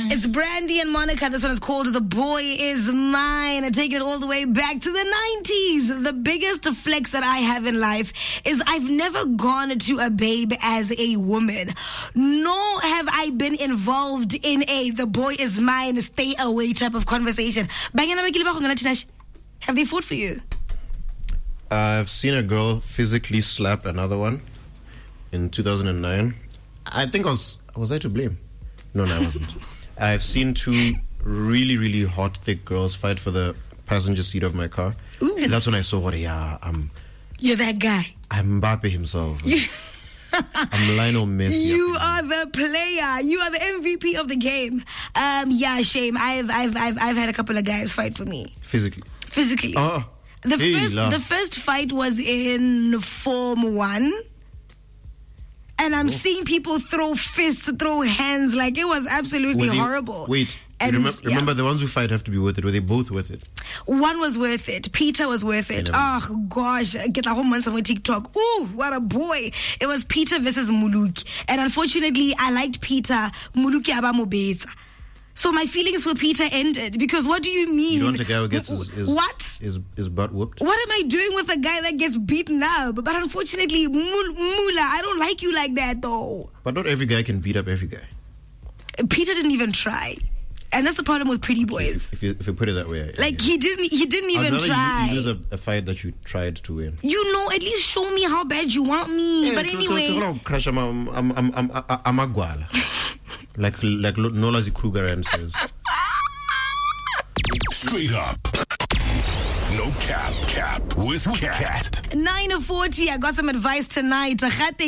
It's Brandy and Monica. This one is called The Boy Is Mine. I take it all the way back to the 90s. The biggest flex that I have in life is I've never gone to a babe as a woman, nor have I been involved in a the boy is mine, stay away type of conversation. Have they fought for you? I've seen a girl physically slap another one in 2009. I think was I to blame? No, I wasn't. I've seen two really, really hot, thick girls fight for the passenger seat of my car. Ooh. That's when I saw what, You're that guy. I'm Mbappe himself. I'm Lionel Messi. You are the player. You are the MVP of the game. Shame. I've had a couple of guys fight for me. Physically. Oh. The first fight was in Form 1. And I'm seeing people throw fists, throw hands, like it was absolutely horrible. Wait, remember the ones who fight have to be worth it. Were they both worth it? One was worth it. Peter was worth it. Oh gosh, get a home on some TikTok. Ooh, what a boy! It was Peter versus Muluki, and unfortunately, I liked Peter. Muluki abamobeza. So my feelings for Peter ended because what do you mean? You don't want a guy who gets his butt whooped? What am I doing with a guy that gets beaten up? But unfortunately, Mula, I don't like you like that though. But not every guy can beat up every guy. Peter didn't even try. And that's the problem with pretty boys. If you put it that way. Like he didn't even try. You lose a fight that you tried to win. You know, at least show me how bad you want me. But anyway. I'm a guala. Like Nola Kruger says. Straight up. No cap with Cat. 9:40. I got some advice tonight. And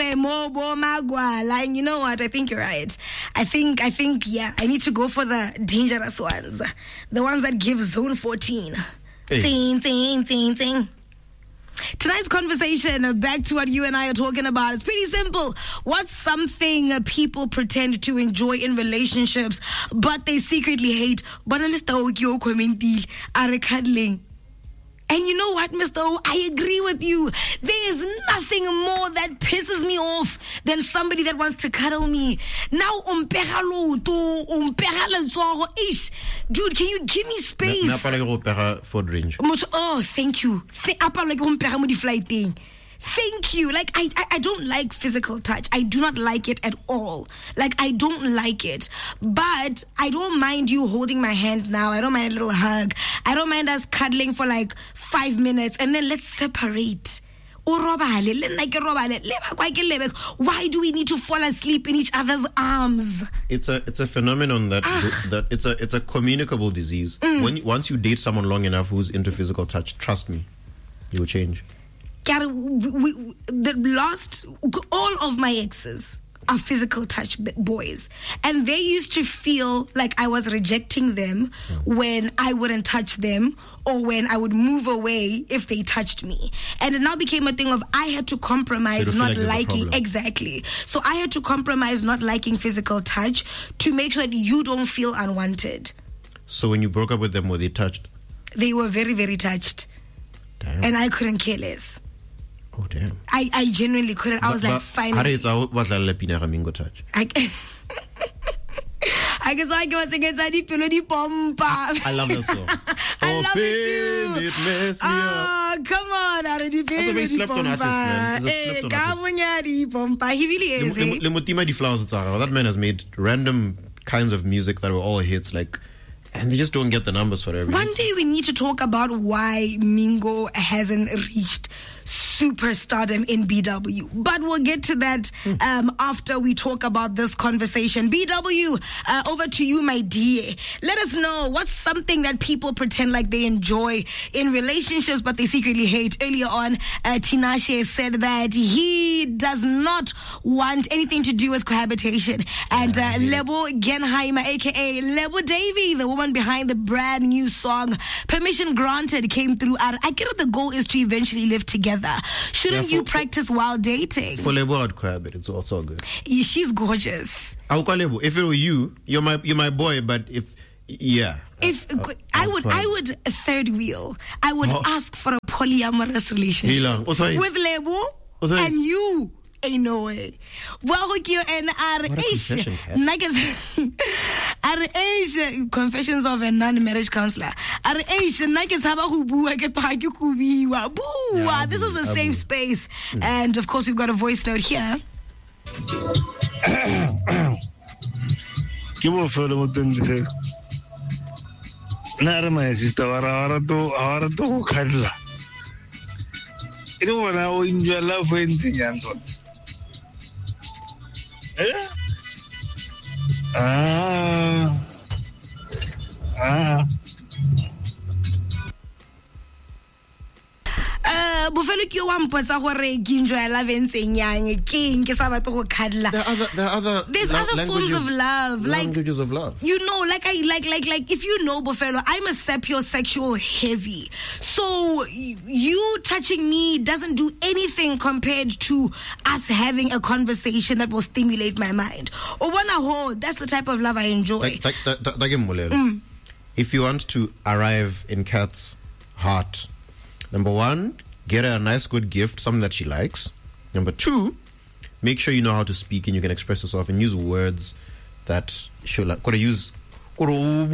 you know what? I think you're right. I think, I need to go for the dangerous ones. The ones that give zone 14. Hey. Thing. Tonight's conversation, back to what you and I are talking about. It's pretty simple. What's something people pretend to enjoy in relationships, but they secretly hate? But Mr. Okio commenting, are cuddling. And you know what, Mr. O, I agree with you. There is nothing more that pisses me off than somebody that wants to cuddle me. Now, ish. Dude, can you give me space? Oh, thank you. Thank you. Like, I don't like physical touch. I do not like it at all. Like, I don't like it. But I don't mind you holding my hand now. I don't mind a little hug. I don't mind us cuddling for like 5 minutes and then let's separate. Why do we need to fall asleep in each other's arms? It's a phenomenon that it's a communicable disease. Once you date someone long enough who's into physical touch, trust me, you will change. All of my exes are physical touch boys, and they used to feel like I was rejecting them when I wouldn't touch them or when I would move away if they touched me. And it now became a thing of I had to compromise not liking. Exactly. So I had to compromise not liking physical touch to make sure that you don't feel unwanted. So when you broke up with them, were they touched? They were very, very touched. Damn. And I couldn't care less. Oh, damn. I genuinely couldn't. I was like, fine. I love that song. I love it too. It messed me up. Come on. That's a very slept on artist, man. He really is. That man has made random kinds of music that were all hits, and they just don't get the numbers for everything. One day we need to talk about why Mingo hasn't reached superstardom in BW. But we'll get to that after we talk about this conversation. BW, over to you, my dear. Let us know what's something that people pretend like they enjoy in relationships, but they secretly hate. Earlier on, Tinashe said that he does not want anything to do with cohabitation. And Lebo Genheimer, a.k.a. Lebo Davy, the woman behind the brand new song, Permission Granted, came through. I get that the goal is to eventually live together. Shouldn't you practice while dating? For Lebo, I'd cohabit. It's also good. She's gorgeous. I'll call Lebo. If it were you, you're my boy. But I would third wheel. I would ask for a polyamorous relationship with Lebo and you. Ain't no way. Well, and Are Asia Confessions of a Non-Marriage Counselor. Are Asia Naked Sabahu Bua get Kubiwa. Boo! This is a safe space. And of course, we've got a voice note here. Give a fellow say. Nara my sister, Arato, Kadla. You don't want to enjoy love when Anton. Bofelo ke wa mpotsa gore ke enjoy love entseng yang king ke sa batla go cuddla. There's other forms of love, languages of love. You know, like if you know, Bofelo, I'm a sapiosexual heavy. So you touching me doesn't do anything compared to us having a conversation that will stimulate my mind. That's the type of love I enjoy. If you want to arrive in Kat's heart, number one, get her a nice good gift, something that she likes. Number two, make sure you know how to speak and you can express yourself and use words that she'll like. And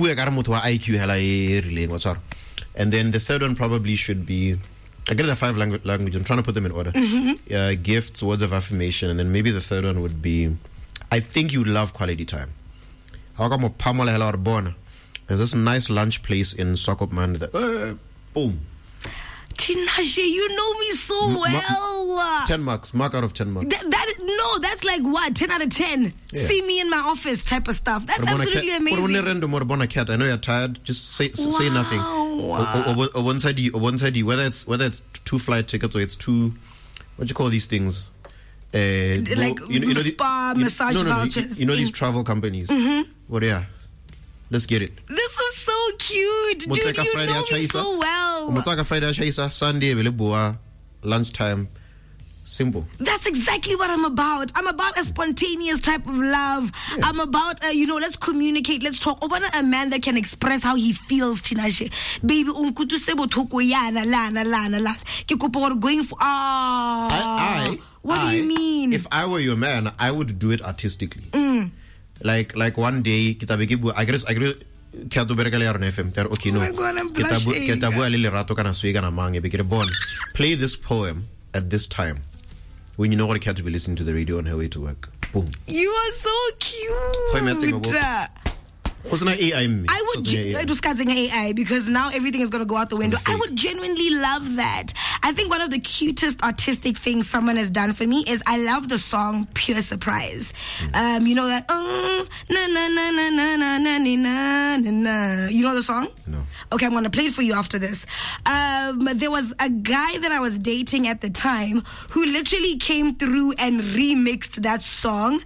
then the third one probably should be, I get the 5 languages, I'm trying to put them in order. Gifts, words of affirmation, and then maybe the third one would be, I think you love quality time. There's this nice lunch place in Sokopman that, boom. Tinashe, you know me so well. 10 marks. Mark out of 10 marks. That's like what? 10 out of 10. Yeah. See me in my office type of stuff. That's absolutely amazing. I know you're tired. Just say nothing. Or one side, whether it's 2 flight tickets or it's 2, what you call these things? Spa, massage vouchers. You know these travel companies. Well, yeah. Let's get it. This is so cute. Dude, you know me so well. Friday, Sunday, lunchtime. Simple. That's exactly what I'm about. I'm about a spontaneous type of love. Yeah. I'm about, let's communicate, let's talk. Obana a man that can express how he feels, Tinashe. Baby, unkutu sebo toko yana, lana. Kikopo going for, what do you mean? If I were your man, I would do it artistically. Like one day, I guess okay, no. Play this poem at this time when you know what Kat will be listening to the radio on her way to work. Boom. You are so cute. I would it was cutting AI because now everything is going to go out the window. I would genuinely love that. I think one of the cutest artistic things someone has done for me is I love the song Pure Surprise. You know that na na na na na na na na na. You know the song? No. Okay, I'm going to play it for you after this. There was a guy that I was dating at the time who literally came through and remixed that song.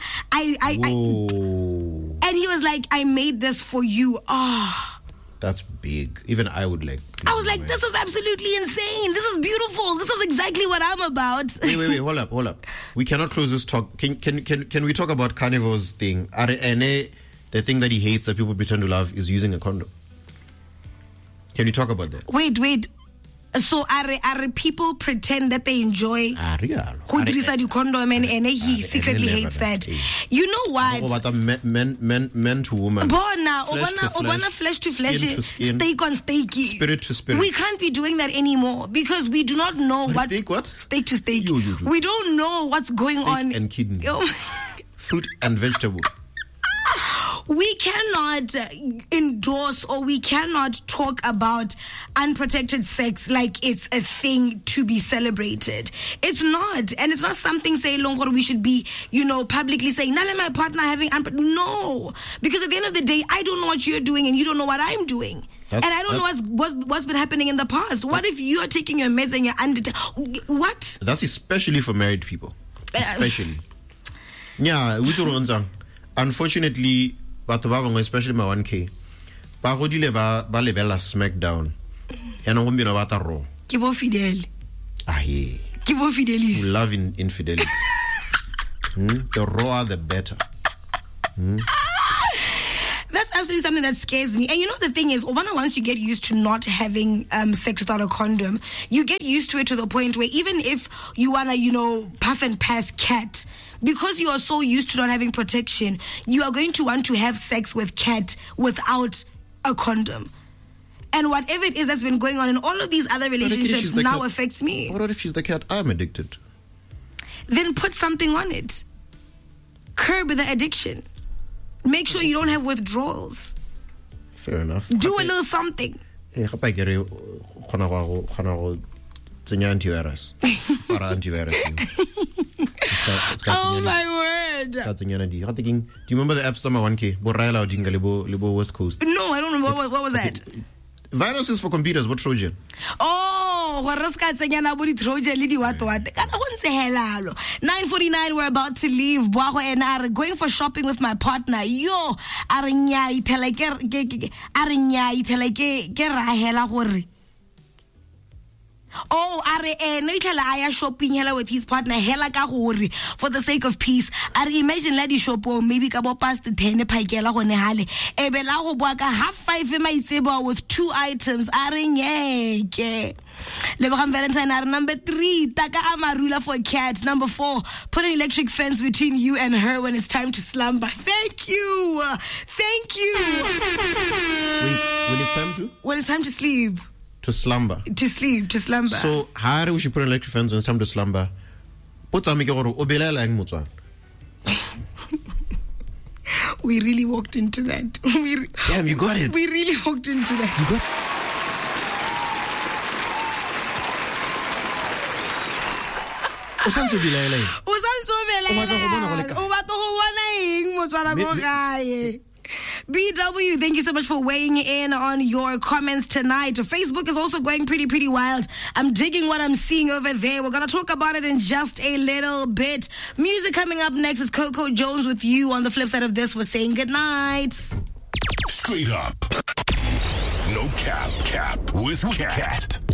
And he was like, I made this for you. That's big. Even I would like. I was like, this is absolutely insane. This is beautiful. This is exactly what I'm about. Wait. Hold up. We cannot close this talk. Can we talk about Carnival's thing? The thing that he hates that people pretend to love is using a condom. Can you talk about that? Wait. So are people pretend that they enjoy condom and he secretly hates that? You know what? Men to woman. Flesh to flesh, steak on steaky. Spirit to spirit. We can't be doing that anymore because we do not know what? Steak to steak. We don't know what's going on. And kidney. Fruit and vegetable. We cannot endorse or we cannot talk about unprotected sex like it's a thing to be celebrated. It's not. And it's not something, say, Longor, we should be, publicly saying, Nala, my partner having no. Because at the end of the day, I don't know what you're doing and you don't know what I'm doing. And I don't know what's been happening in the past. What if you're taking your meds and you're what? That's especially for married people. Especially. Yeah, unfortunately, especially my 1K, ba godile ba lebella SmackDown. Yana gombino ba ta Raw. Ke bo Fidel. Ke bo Fidelis. We love infidelity. The rawer the better. That's absolutely something that scares me. And the thing is, once you get used to not having sex without a condom, you get used to it to the point where even if you wanna, puff and pass cat, because you are so used to not having protection, you are going to want to have sex with Kat without a condom. And whatever it is that's been going on in all of these other relationships now affects me. What if she's the cat I'm addicted to? Then put something on it. Curb the addiction. Make sure you don't have withdrawals. Fair enough. Do a little something. Hey, antivirus. Oh my word. Do you remember the app Summer 1K? Libo West Coast. No, I don't remember. What was that? Viruses for computers, what Trojan? Oh, 9:49, we're about to leave. Boago and I are going for shopping with my partner. Yo, oh, are shopping hela with his partner hela ka gore for the sake of peace. Are imagine lady shop maybe ka bo past 10 paikela go ne hale e be la go bua ka half 5 maitsebo with 2 items. Are nyeke Lebogam Valentine are number 3 taka amarula for Kat. Number 4, put an electric fence between you and her when it's time to slumber. Thank you. Wait, when it's time to sleep. To slumber. To slumber. So, how do we should put an electric fence when it's time to slumber? We really walked into that. Damn, you got it. We really walked into that. You got BW, thank you so much for weighing in on your comments tonight. Facebook is also going pretty wild. I'm digging what I'm seeing over there. We're going to talk about it in just a little bit. Music coming up next is Coco Jones with You. On the flip side of this, we're saying goodnight. Straight up. No cap with Kat.